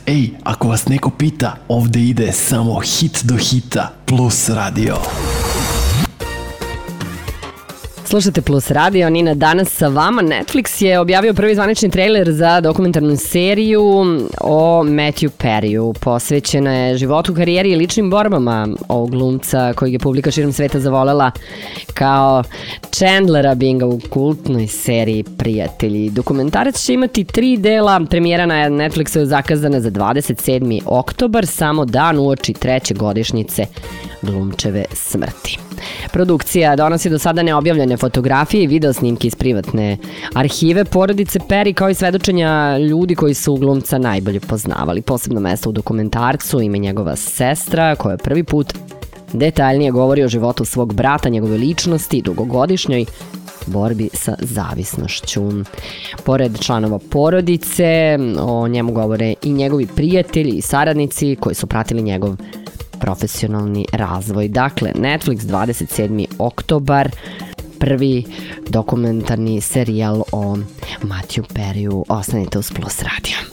Ej, ako vas neko pita, ovde ide samo hit do hita plus radio. Slušate Plus Radio, Nina danas sa vama. Netflix je objavio prvi zvanični trailer za dokumentarnu seriju o Matthew Perryu. Posvećena je životu, karijeri i ličnim borbama ovog glumca kojeg je publika širom sveta zavolela kao Chandlera Binga u kultnoj seriji Prijatelji. Dokumentarac će imati 3 dela. Premijera na Netflixu je zakazana za 27. oktobar, samo dan uoči 3. godišnjice glumčeve smrti. Produkcija donosi do sada neobjavljene fotografije i video snimke iz privatne arhive porodice Perry, kao i svedočenja ljudi koji su glumca najbolje poznavali. Posebno mesto u dokumentarcu ima njegova sestra, koja prvi put detaljnije govori o životu svog brata, njegove ličnosti i dugogodišnjoj borbi sa zavisnošću. Pored članova porodice, o njemu govore i njegovi prijatelji i saradnici koji su pratili njegov profesionalni razvoj. Dakle, Netflix 27. oktobar, prvi dokumentarni serijal o Matthew Perryu. Ostanite uz Plus Radio.